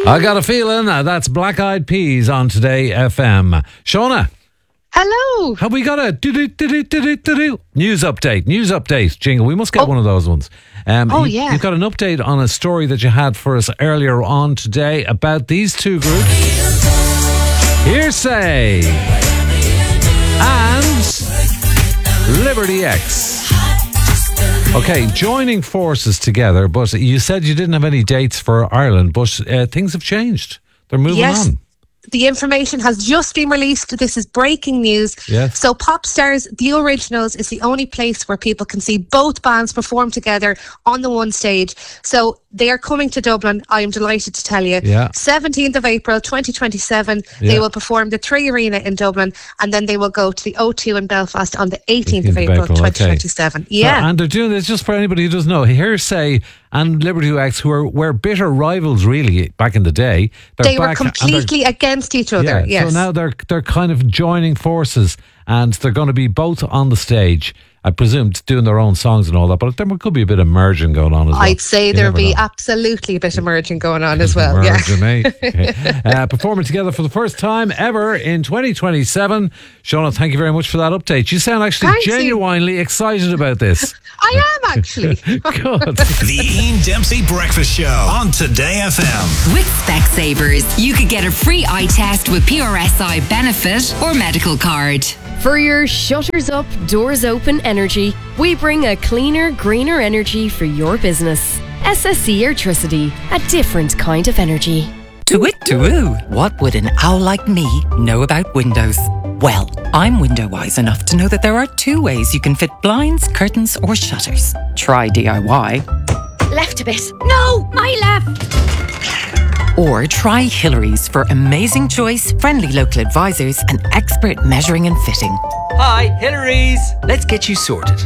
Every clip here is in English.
I got a feeling that's Black Eyed Peas on Today FM. Shauna. Hello. Have we got a news update jingle? We must get one of those ones. Yeah. You've got an update on a story that you had for us earlier on today about these two groups, Hearsay and Liberty X. Okay, joining forces together, but you said you didn't have any dates for Ireland, but things have changed. They're moving on. The information has just been released. This is breaking news. Yes. So Popstars, The Originals, is the only place where people can see both bands perform together on the one stage. So they are coming to Dublin, I am delighted to tell you. Yeah. 17th of April 2027, they will perform the 3 Arena in Dublin, and then they will go to the O2 in Belfast on the 18th of April 2027. Okay. Yeah. So, and they're doing this, just for anybody who doesn't know, Hearsay and Liberty X, who were bitter rivals really back in the day. They were completely against each other. Yeah, yes. So now they're kind of joining forces, and they're going to be both on the stage. I presume doing their own songs and all that, but there could be a bit of merging going on as well. I'd say there'll be absolutely a bit of merging going on as well. Merging, okay. Performing together for the first time ever in 2027. Shauna, thank you very much for that update. You sound actually genuinely excited about this. I am actually. Good. The Ian Dempsey Breakfast Show on Today FM. With Specsavers, you could get a free eye test with PRSI benefit or medical card. For your shutters up, doors open energy, we bring a cleaner, greener energy for your business. SSE Airtricity, a different kind of energy. To-wit-to-woo, what would an owl like me know about windows? Well, I'm window wise enough to know that there are 2 ways you can fit blinds, curtains or shutters. Try DIY. Left a bit. No, my left. Or try Hillary's for amazing choice, friendly local advisors and expert measuring and fitting. Hi, Hillary's. Let's get you sorted.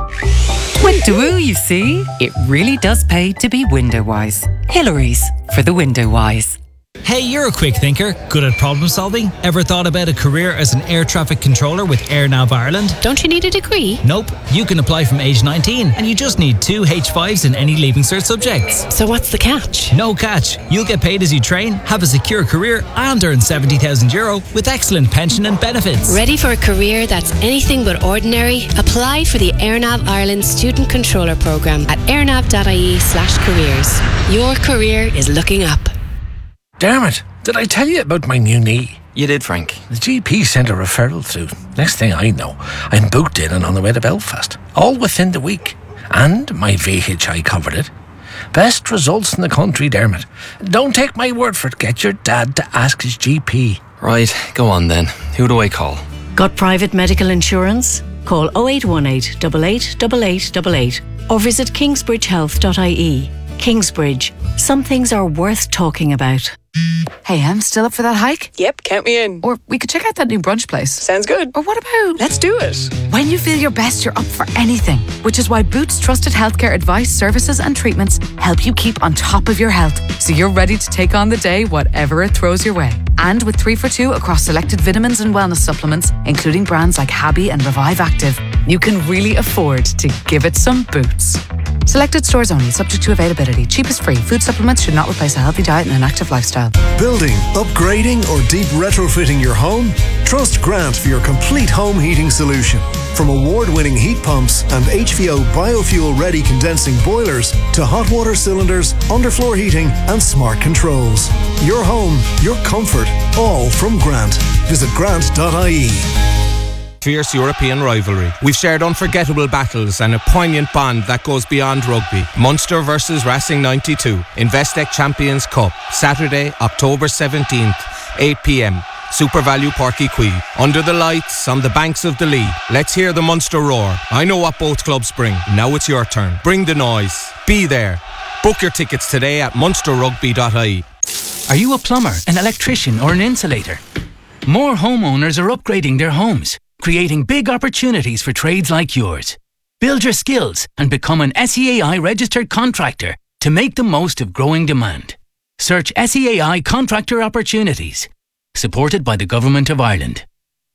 Twit-to-woo, you see? It really does pay to be window wise. Hillary's for the window wise. Hey, you're a quick thinker, good at problem solving. Ever thought about a career as an air traffic controller with AirNav Ireland? Don't you need a degree? Nope. You can apply from age 19 and you just need 2 H5s in any Leaving Cert subjects. So what's the catch? No catch. You'll get paid as you train, have a secure career and earn €70,000 with excellent pension and benefits. Ready for a career that's anything but ordinary? Apply for the AirNav Ireland Student Controller Programme at airnav.ie/careers. Your career is looking up. Dermot, did I tell you about my new knee? You did, Frank. The GP sent a referral through. Next thing I know, I'm booked in and on the way to Belfast. All within the week. And my VHI covered it. Best results in the country, Dermot. Don't take my word for it. Get your dad to ask his GP. Right, go on then. Who do I call? Got private medical insurance? Call 0818 88 8888 or visit kingsbridgehealth.ie. Kingsbridge. Some things are worth talking about. Hey, I'm still up for that hike? Yep, count me in. Or we could check out that new brunch place. Sounds good. Or what about... Let's do it. When you feel your best, you're up for anything. Which is why Boots trusted healthcare advice, services and treatments help you keep on top of your health. So you're ready to take on the day, whatever it throws your way. And with 3 for 2 across selected vitamins and wellness supplements, including brands like Habby and Revive Active, you can really afford to give it some Boots. Selected stores only, subject to availability. Cheap is free. Food supplements should not replace a healthy diet and an active lifestyle. Building, upgrading or deep retrofitting your home? Trust Grant for your complete home heating solution. From award-winning heat pumps and HVO biofuel-ready condensing boilers to hot water cylinders, underfloor heating and smart controls. Your home, your comfort, all from Grant. Visit grant.ie. Fierce European rivalry. We've shared unforgettable battles and a poignant bond that goes beyond rugby. Munster versus Racing 92. Investec Champions Cup. Saturday, October 17th, 8 p.m. Super Value Páirc Uí Chaoimh. Under the lights, on the banks of the Lee. Let's hear the Munster roar. I know what both clubs bring. Now it's your turn. Bring the noise. Be there. Book your tickets today at munsterrugby.ie. Are you a plumber, an electrician or an insulator? More homeowners are upgrading their homes, creating big opportunities for trades like yours. Build your skills and become an SEAI registered contractor to make the most of growing demand. Search SEAI Contractor Opportunities. Supported by the Government of Ireland.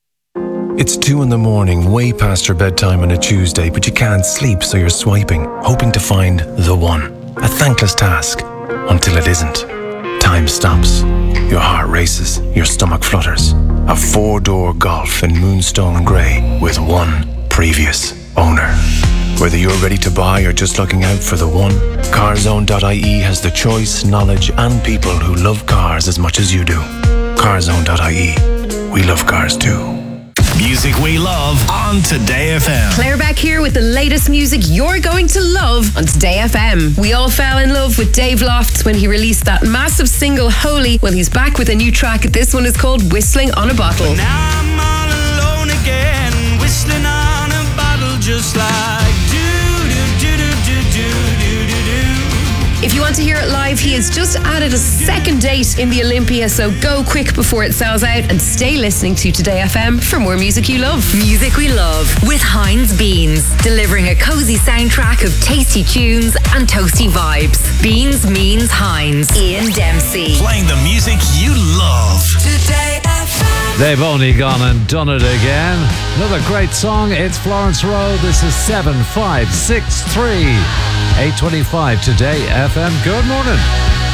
It's 2 a.m, way past your bedtime on a Tuesday, but you can't sleep, so you're swiping, hoping to find the one. A thankless task, until it isn't. Time stops. Your heart races. Your stomach flutters. A 4-door Golf in Moonstone Grey with one previous owner. Whether you're ready to buy or just looking out for the one, CarZone.ie has the choice, knowledge and people who love cars as much as you do. CarZone.ie. We love cars too. Music we love on Today FM. Claire Beck here with the latest music you're going to love on Today FM. We all fell in love with Dave Lofts when he released that massive single Holy. Well, he's back with a new track. This one is called Whistling on a Bottle. But now I'm all alone again, whistling on a bottle just like If you want to hear it live, he has just added a second date in the Olympia, so go quick before it sells out and stay listening to Today FM for more music you love. Music we love with Heinz Beans, delivering a cozy soundtrack of tasty tunes and toasty vibes. Beans means Heinz. Ian Dempsey. Playing the music you love. Today FM. They've only gone and done it again. Another great song. It's Florence Rowe. This is 7563. 8:25 Today FM. Good morning.